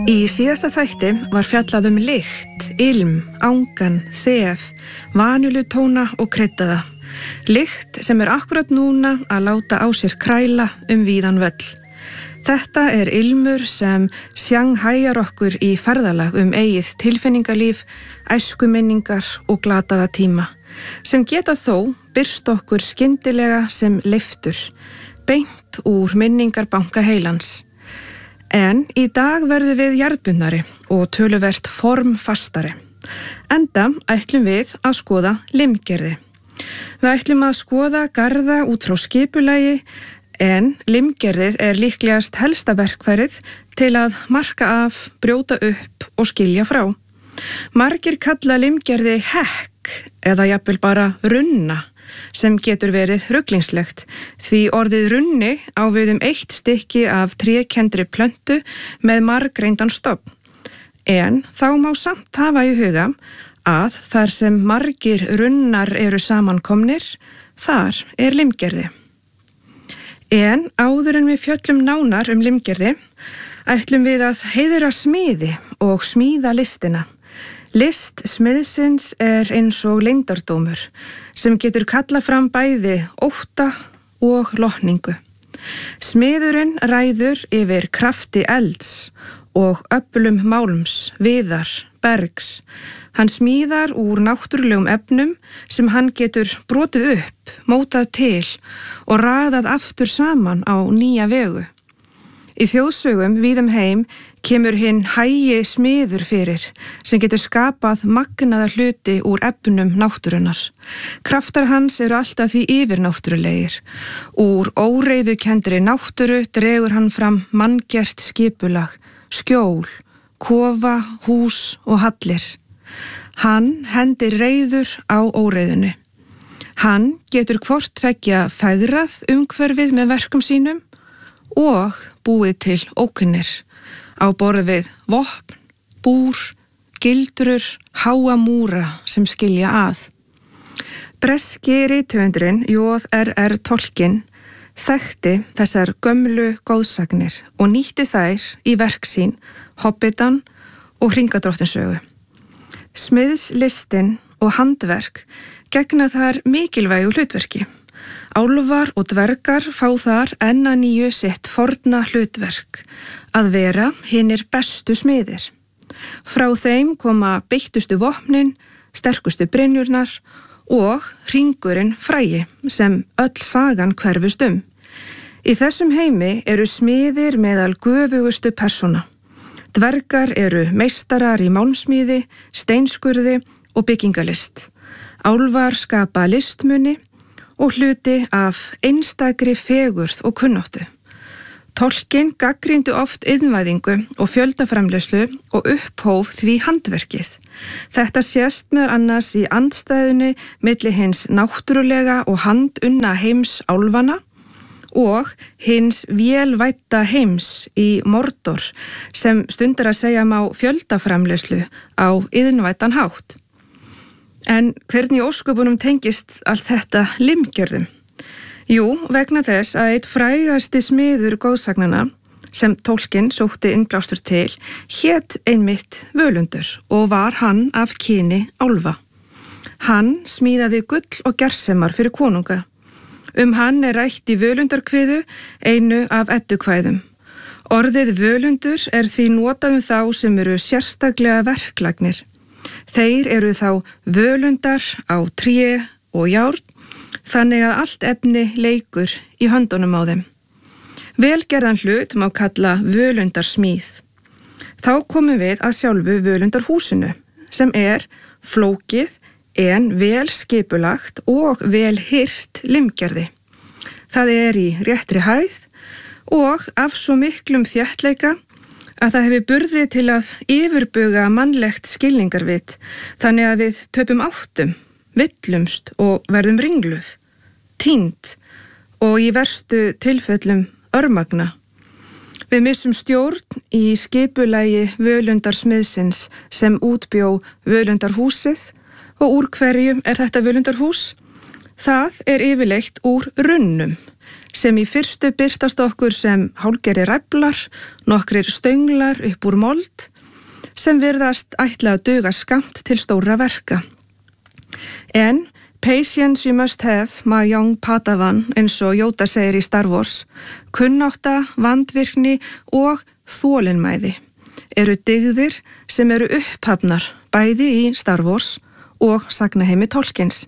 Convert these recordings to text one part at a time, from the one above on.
Í síðasta þætti var fjallað lykt, ilm, angan, þef, vaniljutóna og kryddaða. Lykt sem akkurat núna að láta á sér kræla víðan völl. Þetta ilmur sem sjanghæjar okkur í ferðalag eigið tilfinningalíf, æskuminningar og glataða tíma, sem geta þó birst okkur skyndilega sem leiftur, beint úr minningarbanka heilans. En í dag verðum við jarðbundnari og töluvert formfastari. Enda ætlum við að skoða limgerði. Við ætlum að skoða garða út frá skipulagi, en limgerðið líklegast helsta verkfærið til að marka af, brjóta upp og skilja frá. Margir kalla limgerði hekk eða jafnvel bara runna, sem getur verið ruglingslegt, því orðið runni á við eitt stykki af trékenndri plöntu með margreindan stofn. En þá má samt hafa í huga að þar sem margir runnar eru samankomnir, þar limgerði. En áður en við fjöllum nánar limgerði, ætlum við að heiðra smiði og smíða listina. List smiðsins eins og leyndardómur, sem getur kallað fram bæði ótta og lotningu. Smiðurinn ræður yfir krafti elds og öflum málms, viðar, bergs. Hann smíðar úr náttúrulegum efnum sem hann getur brotið upp, mótað til og raðað aftur saman á nýja vegu. Í þjóðsögum víðum heim kemur hinn hægi smiður fyrir, sem getur skapað magnaða hluti úr efnum náttúrunnar. Kraftar hans alltaf því yfirnáttúrulegir. Úr óreiðukenndri náttúru dregur hann fram manngert skipulag, skjól, kofa, hús og hallir. Hann hendir reiður á óreiðunni. Hann getur hvort tveggja fegrað umhverfið með verkum sínum og búið til ógnir á borð við vopn, búr, gildrur, háa múra sem skilja að. Breski rithöfundurinn J.R.R. Tolkien þekkti þessar gömlu góðsagnir og nýtti þær í verk sín Hobbitan og Hringadróttinssögu. Smiðslistin og handverk gegna þar mikilvægu hlutverki. Álfar og dvergar fá þar enn að nýju sitt forna hlutverk, að vera hinir bestu smiðir. Frá þeim koma beittustu vopnin, sterkustu brynjurnar og hringurinn frægi sem öll sagan hverfist Í þessum heimi smiðir meðal göfugustu persóna. Dvergar meistarar í málmsmíði, steinskurði og byggingalist. Álfar skapa listmuni og hluti af einstakri fegurð og kunnáttu. Tolkien gagnrýndi oft iðnvæðingu og fjöldaframleiðslu og upphóf því handverkið. Þetta sést meðal annars í andstæðunni milli hins náttúrulega og handunna heims álfanna og hins vélvædda heims í Mordor, sem stundar að segja má fjöldaframleiðslu á iðnvæddan hátt. En hvernig í ósköpunum tengist allt þetta limgerðum? Jú, vegna þess að einn frægasti smiður góðsagnanna, sem Tolkien sótti innblástur til, hét einmitt Völundur og var hann af kyni álfa. Hann smíðaði gull og gersemar fyrir konunga. Hann rætt í Völundarkviðu, einu af eddukvæðum. Orðið Völundur því notað þá sem sérstaklega verklagnir. Þeir þá völundar á tré og járn, þannig að allt efni leikur í höndunum á þeim. Velgerðan hlut má kalla völundarsmíð. Þá komum við að sjálfu völundarhúsinu, sem flókið en vel skipulagt og vel hirt limgerði. Það í réttri hæð og af svo miklum þéttleika að það hefur burði til að yfirbuga mannlegt skilningarvit, þannig að við töpum áttum, villumst og verðum ringluð, týnd og í verstu tilfellum örmagna. Við missum stjórn í skipulagi völundarsmiðsins sem útbjó völundarhúsið og úr hverju þetta völundarhús? Það yfirleitt úr runnum sem í fyrstu birtast okkur sem hálfgerðir ræflar, nokkrir stönglar upp úr mold, sem virðast ætla að duga skammt til stóra verka. En patience you must have, my young Padawan, eins og Yoda segir í Star Wars, kunnátta, vandvirkni og þolinmæði eru dygðir sem eru upphafnar bæði í Star Wars og sagnaheimi Tolkiens.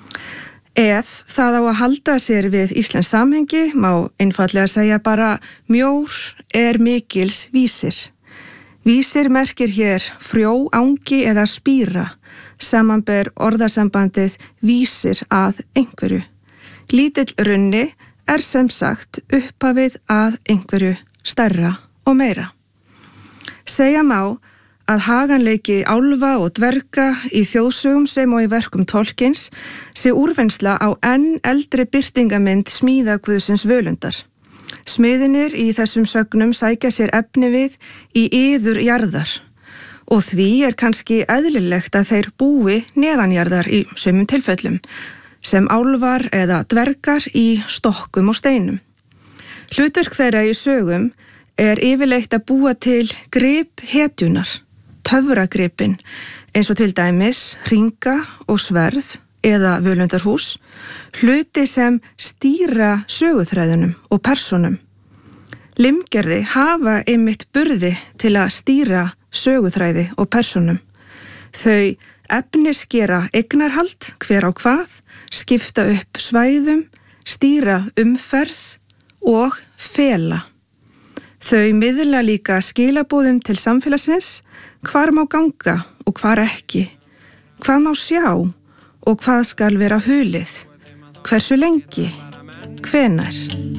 Ef það á að halda sér við íslenskt samhengi má einfaldlega segja bara mjór er mikils vísir. Vísir merkir hér frjó, angi eða spíra, samanber orðasambandið vísir að einhverju. Lítill runni er sem sagt upphafið að einhverju stærra og meira. Segja má að haganleiki álfa og dverga í þjóðsögum sem og í verkum Tolkiens sé úrvinnsla á enn eldri birtingamynd smíðaguðsins Völundar. Smiðinir í þessum sögnum sækja sér efni við í iður jarðar og því er kannski eðlilegt að þeir búi neðanjarðar í sumum tilfellum, sem álfar eða dvergar í stokkum og steinum. Hlutverk þeirra í sögum er yfirleitt að búa til grip hetjunar, töfragripin, eins og til dæmis hringa og sverð eða völundarhús, hluti sem stýra söguþræðunum og persónum. Limgerði hafa einmitt burði til að stýra söguþræði og persónum. Þau efnisgera eignarhald hver á hvað, skipta upp svæðum, stýra umferð og fela. Þau miðla líka skilaboðum til samfélagsins, hvar má ganga og hvar ekki, hvað má sjá og hvað skal vera hulið, hversu lengi, hvenær.